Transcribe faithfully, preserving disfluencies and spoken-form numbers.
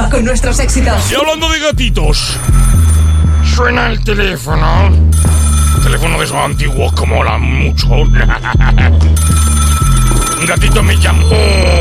forma con nuestros éxitos. Y hablando de gatitos, suena el teléfono. Teléfono de esos antiguos que molan mucho. Un gatito me llamó.